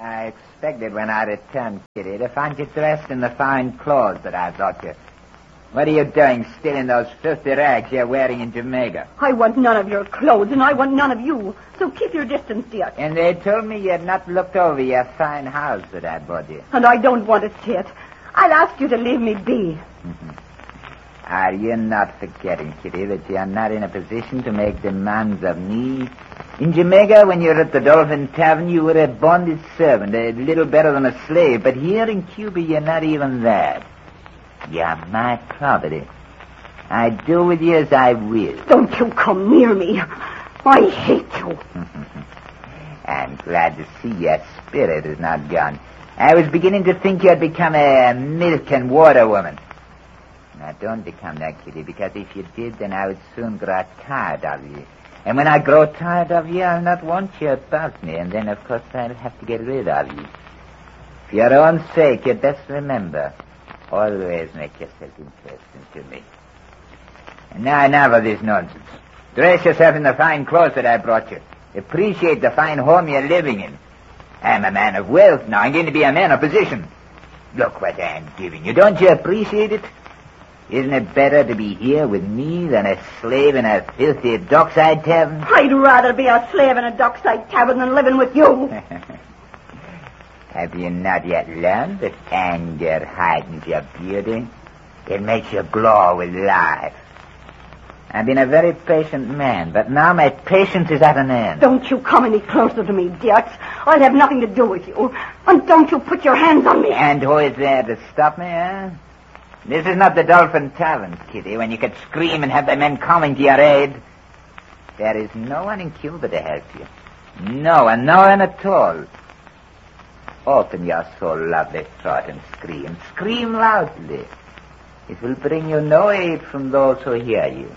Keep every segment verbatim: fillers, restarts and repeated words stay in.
I expected when I returned, Kitty, to find you dressed in the fine clothes that I brought you. What are you doing still in those filthy rags you're wearing in Jamaica? I want none of your clothes, and I want none of you. So keep your distance, dear. And they told me you had not looked over your fine house that I bought you. And I don't want to see it. I'll ask you to leave me be. Are you not forgetting, Kitty, that you're not in a position to make demands of me? In Jamaica, when you were at the Dolphin Tavern, you were a bonded servant, a little better than a slave. But here in Cuba, you're not even that. You're my property. I do with you as I will. Don't you come near me. I hate you. I'm glad to see your spirit is not gone. I was beginning to think you had become a milk and water woman. Now, don't become that, Kitty, because if you did, then I would soon grow tired of you. And when I grow tired of you, I'll not want you about me, and then, of course, I'll have to get rid of you. For your own sake, you'd best remember, always make yourself interesting to me. And now enough of this nonsense. Dress yourself in the fine clothes that I brought you. Appreciate the fine home you're living in. I'm a man of wealth now. I'm going to be a man of position. Look what I'm giving you. Don't you appreciate it? Isn't it better to be here with me than a slave in a filthy dockside tavern? I'd rather be a slave in a dockside tavern than living with you. Have you not yet learned that anger hardens your beauty? It makes you glow with life. I've been a very patient man, but now my patience is at an end. Don't you come any closer to me, Diaz. I'll have nothing to do with you. And don't you put your hands on me. And who is there to stop me, eh? This is not the Dolphin Tavern, Kitty, when you could scream and have the men coming to your aid. There is no one in Cuba to help you. No one, no one at all. Open your so lovely throat and scream. Scream loudly. It will bring you no aid from those who hear you.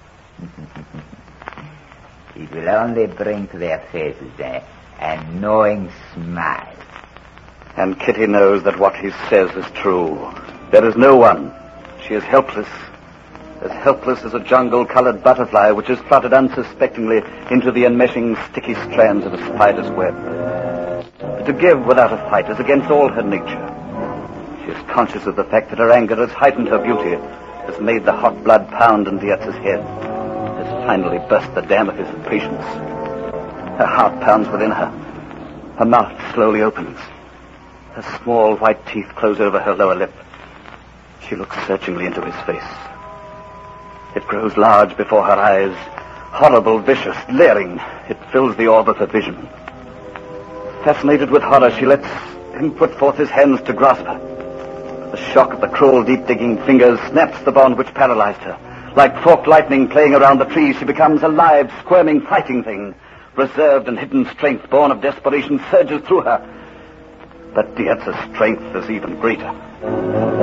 It will only bring to their faces a, a knowing smile. And Kitty knows that what he says is true. There is no one. She is helpless. As helpless as a jungle-colored butterfly which is fluttered unsuspectingly into the enmeshing, sticky strands of a spider's web. But to give without a fight is against all her nature. She is conscious of the fact that her anger has heightened her beauty, has made the hot blood pound in Dietz's head, has finally burst the dam of his impatience. Her heart pounds within her. Her mouth slowly opens. Her small white teeth close over her lower lip. She looks searchingly into his face. It grows large before her eyes, horrible, vicious, leering. It fills the orb of her vision. Fascinated with horror, she lets him put forth his hands to grasp her. The shock of the cruel, deep-digging fingers snaps the bond which paralyzed her. Like forked lightning playing around the trees, she becomes a live, squirming, fighting thing. Reserved and hidden strength born of desperation surges through her. But Dietz's strength is even greater.